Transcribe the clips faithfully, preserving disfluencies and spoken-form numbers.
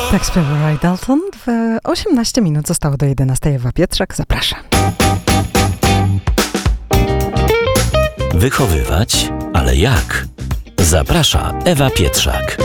Tak śpiewa Ray Dalton. W osiemnaście minut zostało do jedenastej. Ewa Pietrzak, zapraszam. Wychowywać, ale jak? Zaprasza Ewa Pietrzak.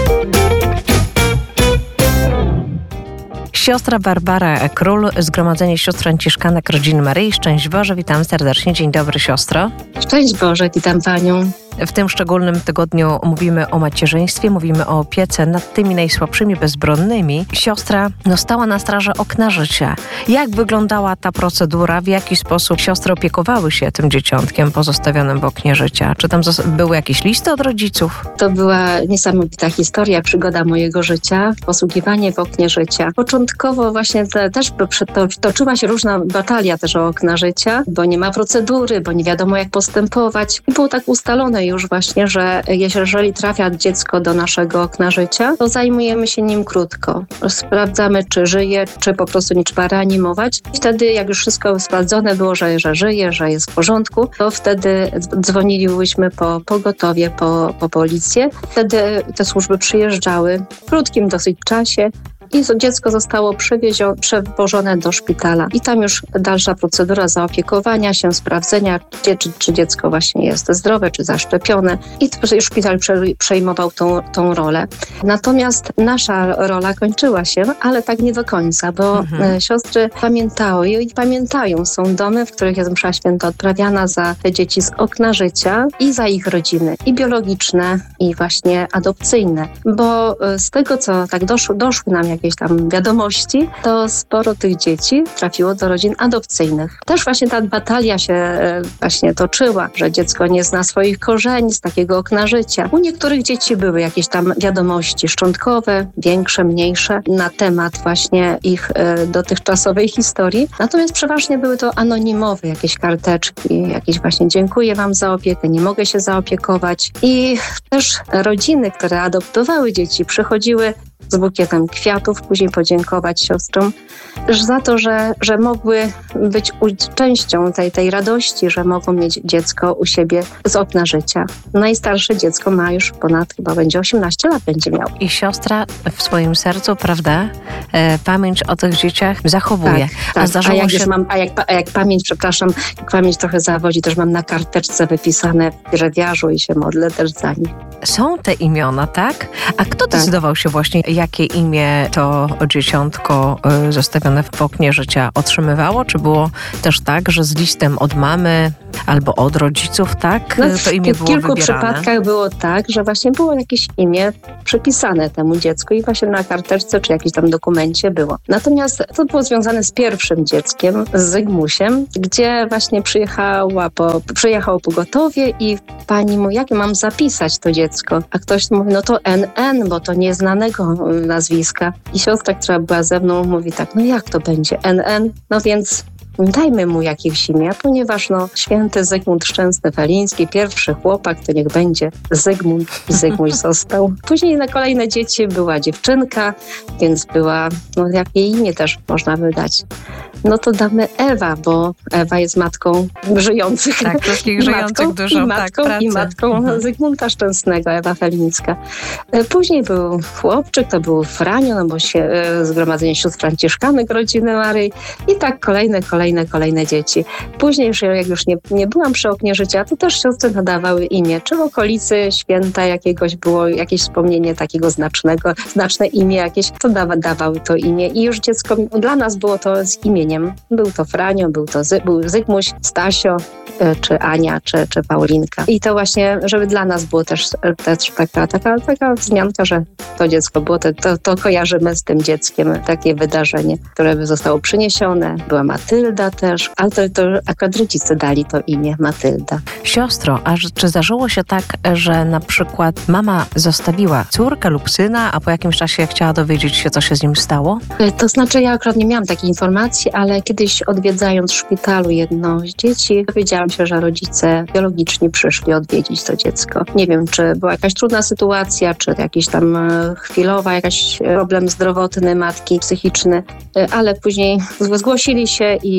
Siostra Barbara Król, Zgromadzenie Sióstr Franciszkanek Rodziny Maryi. Szczęść Boże, witam serdecznie. Dzień dobry, siostro. Szczęść Boże, witam Panią. W tym szczególnym tygodniu mówimy o macierzyństwie, mówimy o opiece nad tymi najsłabszymi, bezbronnymi. Siostra no, stała na straży okna życia. Jak wyglądała ta procedura? W jaki sposób siostry opiekowały się tym dzieciątkiem pozostawionym w oknie życia? Czy tam zos- były jakieś listy od rodziców? To była niesamowita historia, przygoda mojego życia, posługiwanie w oknie życia. Początkowo właśnie te, też to, toczyła się różna batalia też o okna życia, bo nie ma procedury, bo nie wiadomo jak postępować. I było tak ustalone już właśnie, że jeżeli trafia dziecko do naszego okna życia, to zajmujemy się nim krótko. Sprawdzamy, czy żyje, czy po prostu nie trzeba reanimować. I wtedy, jak już wszystko sprawdzone było, że, że żyje, że jest w porządku, to wtedy dzwoniliśmy po pogotowie, po, po policję. Wtedy te służby przyjeżdżały w krótkim dosyć czasie. I dziecko zostało przewiezio- przewożone do szpitala. I tam już dalsza procedura zaopiekowania się, sprawdzenia, gdzie, czy, czy dziecko właśnie jest zdrowe, czy zaszczepione. I już szpital prze- przejmował tą, tą rolę. Natomiast nasza rola kończyła się, ale tak nie do końca, bo mhm. siostry pamiętały i pamiętają. Są domy, w których jest msza święta odprawiana za te dzieci z okna życia i za ich rodziny. I biologiczne, i właśnie adopcyjne. Bo z tego, co tak doszło, doszły nam jak jakieś tam wiadomości, to sporo tych dzieci trafiło do rodzin adopcyjnych. Też właśnie ta batalia się właśnie toczyła, że dziecko nie zna swoich korzeni z takiego okna życia. U niektórych dzieci były jakieś tam wiadomości szczątkowe, większe, mniejsze, na temat właśnie ich e, dotychczasowej historii. Natomiast przeważnie były to anonimowe jakieś karteczki, jakieś właśnie dziękuję wam za opiekę, nie mogę się zaopiekować. I też rodziny, które adoptowały dzieci, przychodziły z bukietem kwiatów, później podziękować siostrom za to, że, że mogły być częścią tej, tej radości, że mogą mieć dziecko u siebie z okna życia. Najstarsze dziecko ma już ponad, chyba będzie osiemnaście lat będzie miał. I siostra w swoim sercu, prawda, e, pamięć o tych dzieciach zachowuje. Tak, tak. A, zdarzyło a, jak się... już mam, a, jak, a jak pamięć, przepraszam, jak pamięć trochę zawodzi, też mam na karteczce wypisane w brewiarzu i się modlę też za nich. Są te imiona, tak? A kto tak. decydował się właśnie, jakie imię to dzieciątko y, zostawione w oknie życia otrzymywało? Czy było też tak, że z listem od mamy albo od rodziców, tak? No, to imię było w kilku wybierane? przypadkach było tak, że właśnie było jakieś imię przypisane temu dziecku i właśnie na karteczce czy jakimś tam dokumencie było. Natomiast to było związane z pierwszym dzieckiem, z Zygmusiem, gdzie właśnie przyjechała po, przyjechało pogotowie i pani mówi, jak mam zapisać to dziecko? A ktoś mówi, no to N N, bo to nieznanego nazwiska. I siostra, która była ze mną, mówi tak, no jak to będzie N N? No więc dajmy mu jakieś imię, ponieważ no święty Zygmunt Szczęsny-Feliński, pierwszy chłopak, to niech będzie Zygmunt i Zygmuś został. Później na kolejne dzieci była dziewczynka, więc była, no jakie imię też można wydać. No to damy Ewa, bo Ewa jest matką żyjących. Tak, wszystkich żyjących matką, dużo, i matką, tak, i matką mhm. Zygmunta Szczęsnego, Ewa Felińska. Później był chłopczyk, to był Franio, no bo się, Zgromadzenie Sióstr Franciszkanek Rodziny Maryi i tak kolejne, kolejne, kolejne dzieci. Później już jak już nie, nie byłam przy oknie życia, to też siostry nadawały imię. Czy w okolicy święta jakiegoś było jakieś wspomnienie takiego znacznego, znaczne imię jakieś, to dawa, dawały to imię i już dziecko, dla nas było to z imieniem. Był to Franio, był to Zy, był Zygmuś, Stasio, czy Ania, czy, czy Paulinka. I to właśnie, żeby dla nas było też, też taka, taka, taka wzmianka, że to dziecko było, to, to, to kojarzymy z tym dzieckiem, takie wydarzenie, które by zostało przyniesione. Była Matylda też, ale to, to akurat rodzice dali to imię Matylda. Siostro, a czy zdarzyło się tak, że na przykład mama zostawiła córkę lub syna, a po jakimś czasie chciała dowiedzieć się, co się z nim stało? To znaczy, ja akurat nie miałam takiej informacji, ale kiedyś odwiedzając w szpitalu jedno z dzieci, dowiedziałam się, że rodzice biologiczni przyszli odwiedzić to dziecko. Nie wiem, czy była jakaś trudna sytuacja, czy jakiś tam chwilowa, jakiś problem zdrowotny matki, psychiczny, ale później zgłosili się i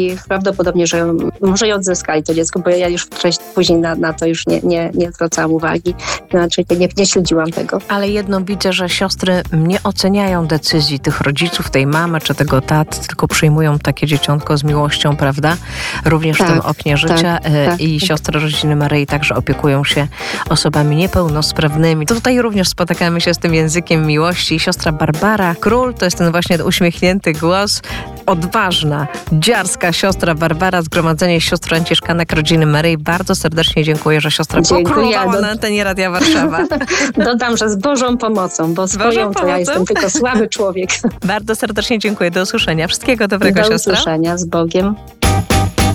i prawdopodobnie, że może i odzyskali to dziecko, bo ja już wcześniej, później na, na to już nie, nie, nie zwracałam uwagi, znaczy nie, nie śledziłam tego. Ale jedno widzę, że siostry nie oceniają decyzji tych rodziców, tej mamy czy tego taty, tylko przyjmują takie dzieciątko z miłością, prawda? Również tak, w tym oknie życia tak, tak, i tak. siostry rodziny Maryi także opiekują się osobami niepełnosprawnymi. To tutaj również spotykamy się z tym językiem miłości. Siostra Barbara Król to jest ten właśnie uśmiechnięty głos, odważna, dziarska siostra Barbara, Zgromadzenie Sióstr Franciszkanek Rodziny Maryi. Bardzo serdecznie dziękuję, że siostra Dziękuję. pokrólowała Do- na antenie Radia Warszawa. Dodam, że z Bożą pomocą, bo swoją to pomocą? ja jestem tylko słaby człowiek. Bardzo serdecznie dziękuję. Do usłyszenia. Wszystkiego dobrego, Do siostra. usłyszenia, z Bogiem.